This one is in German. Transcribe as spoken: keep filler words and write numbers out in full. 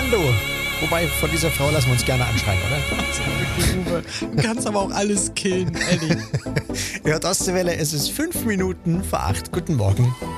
Kommando. Wobei, von dieser Frau lassen wir uns gerne anschreien, oder? Also wirklich, Uwe. Du kannst aber auch alles killen, ehrlich. Hört Ostseewelle, es ist fünf Minuten vor acht. Guten Morgen.